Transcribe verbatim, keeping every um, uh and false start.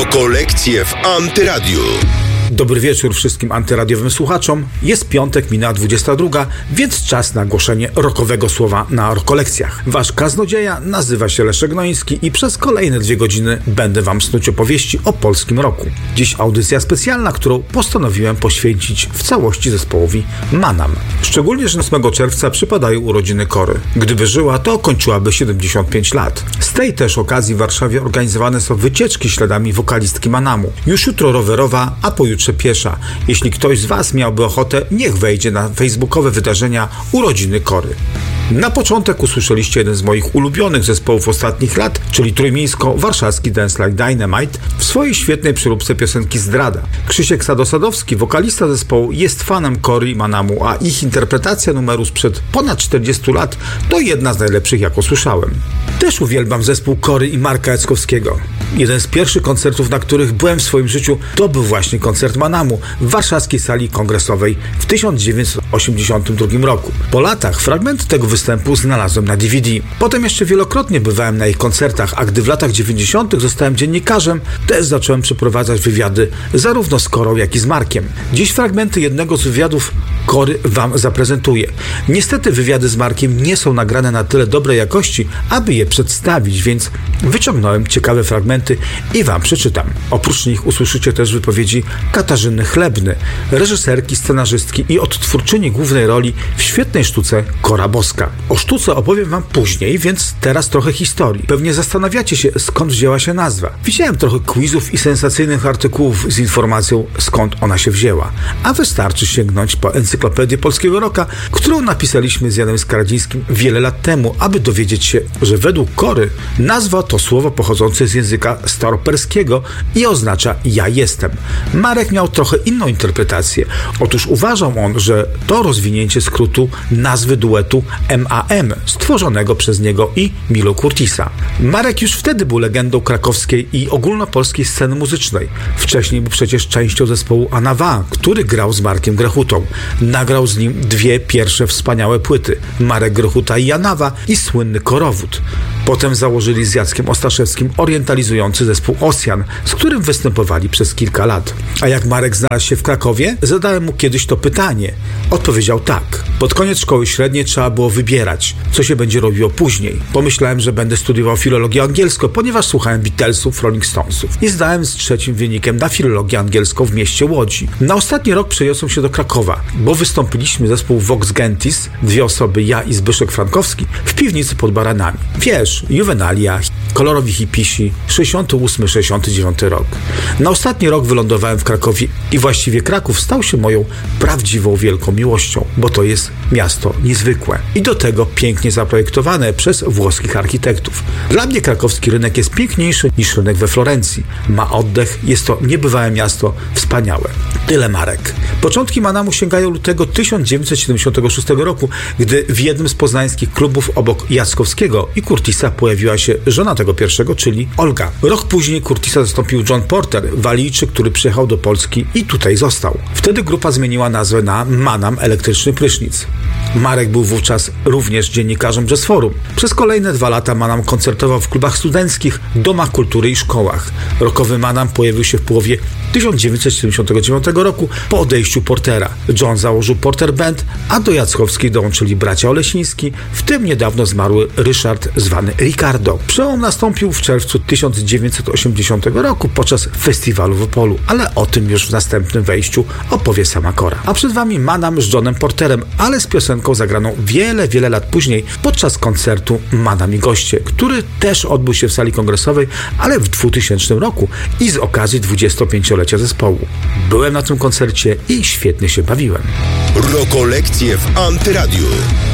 Rokolekcje w Antyradiu. Dobry wieczór wszystkim antyradiowym słuchaczom. Jest piątek, minęła dwudziesta druga, więc czas na głoszenie rokowego słowa na rokolekcjach. Wasz kaznodzieja nazywa się Leszek Gnoński i przez kolejne dwie godziny będę wam snuć opowieści o polskim roku. Dziś audycja specjalna, którą postanowiłem poświęcić w całości zespołowi Manam. Szczególnie, że ósmego czerwca przypadają urodziny Kory. Gdyby żyła, to kończyłaby siedemdziesiąt pięć lat. Z tej też okazji w Warszawie organizowane są wycieczki śladami wokalistki Manamu. Już jutro rowerowa, a pojutrze piesza. Jeśli ktoś z was miałby ochotę, niech wejdzie na facebookowe wydarzenia urodziny Kory. Na początek usłyszeliście jeden z moich ulubionych zespołów ostatnich lat, czyli trójmiejsko-warszawski Dance Like Dynamite w swojej świetnej przeróbce piosenki Zdrada. Krzysiek Sadosadowski, wokalista zespołu, jest fanem Kory i Manamu, a ich interpretacja numeru sprzed ponad czterdziestu lat to jedna z najlepszych, jaką słyszałem. Też uwielbiam zespół Kory i Marka Jackowskiego. Jeden z pierwszych koncertów, na których byłem w swoim życiu, to był właśnie koncert Manamu w warszawskiej sali kongresowej w tysiąc dziewięćset osiemdziesiątym drugim roku. Po latach fragmenty tego występu znalazłem na D V D. Potem jeszcze wielokrotnie bywałem na ich koncertach, a gdy w latach dziewięćdziesiątych zostałem dziennikarzem, też zacząłem przeprowadzać wywiady zarówno z Korą, jak i z Markiem. Dziś fragmenty jednego z wywiadów Kory wam zaprezentuję. Niestety wywiady z Markiem nie są nagrane na tyle dobrej jakości, aby je przedstawić, więc wyciągnąłem ciekawe fragmenty i wam przeczytam. Oprócz nich usłyszycie też wypowiedzi Katarzyny Chlebny, reżyserki, scenarzystki i odtwórczyni głównej roli w świetnej sztuce Kora Boska. O sztuce opowiem wam później, więc teraz trochę historii. Pewnie zastanawiacie się, skąd wzięła się nazwa. Widziałem trochę quizów i sensacyjnych artykułów z informacją, skąd ona się wzięła. A wystarczy sięgnąć po Encyklopedię Polskiego Rocka, którą napisaliśmy z Janem Skardzińskim wiele lat temu, aby dowiedzieć się, że według Kory nazwa to słowo pochodzące z języka staroperskiego i oznacza ja jestem. Marek miał trochę inną interpretację. Otóż uważał on, że to rozwinięcie skrótu nazwy duetu M A M, stworzonego przez niego i Milo Curtisa. Marek już wtedy był legendą krakowskiej i ogólnopolskiej sceny muzycznej. Wcześniej był przecież częścią zespołu Anawa, który grał z Markiem Grechutą. Nagrał z nim dwie pierwsze wspaniałe płyty, Marek Grechuta i Anawa i słynny Korowód. Potem założyli z Jackiem Ostaszewskim orientalizujący zespół Osjan, z którym występowali przez kilka lat. A jak Marek znalazł się w Krakowie? Zadałem mu kiedyś to pytanie. Odpowiedział tak. Pod koniec szkoły średniej trzeba było wybierać, co się będzie robiło później. Pomyślałem, że będę studiował filologię angielską, ponieważ słuchałem Beatlesów, Rolling Stonesów. I zdałem z trzecim wynikiem na filologię angielską w mieście Łodzi. Na ostatni rok przeniosłem się do Krakowa, bo wystąpiliśmy zespół Vox Gentis, dwie osoby, ja i Zbyszek Frankowski, w piwnicy pod Baranami. Wiesz, Juvenalia, kolorowi hipisi, sześćdziesiąty ósmy sześćdziesiąty dziewiąty rok. Na ostatni rok wylądowałem w Krakowie i właściwie Kraków stał się moją prawdziwą wielką miłością, bo to jest miasto niezwykłe i do tego pięknie zaprojektowane przez włoskich architektów. Dla mnie krakowski rynek jest piękniejszy niż rynek we Florencji. Ma oddech, jest to niebywałe miasto, wspaniałe. Tyle Marek. Początki Manamu sięgają lutego tysiąc dziewięćset siedemdziesiątego szóstego roku, gdy w jednym z poznańskich klubów obok Jackowskiego i Curtisa pojawiła się żona tego pierwszego, czyli Olga. Rok później Curtisa zastąpił John Porter, Walijczyk, który przyjechał do Polski i tutaj został. Wtedy grupa zmieniła nazwę na Manam Elektryczny Prysznic. Marek był wówczas również dziennikarzem Jazz Forum. Przez kolejne dwa lata Manam koncertował w klubach studenckich, domach kultury i szkołach. Rockowy Manam pojawił się w połowie tysiąc dziewięćset siedemdziesiątego dziewiątego roku po odejściu Portera. John założył Porter Band, a do Jackowskiej dołączyli bracia Olesiński, w tym niedawno zmarły Ryszard zwany Ricardo. Przełom nastąpił w czerwcu tysiąc dziewięćset osiemdziesiątego roku podczas festiwalu w Opolu, ale o tym już w następnym wejściu opowie sama Kora. A przed wami Manam z Johnem Porterem, ale z piosenką zagraną wiele, wiele lat później podczas koncertu Manam i goście, który też odbył się w sali kongresowej, ale w dwutysięcznym roku i z okazji dwudziestopięciolecia zespołu. Byłem na tym koncercie i świetnie się bawiłem. Rokolekcje w Antyradiu.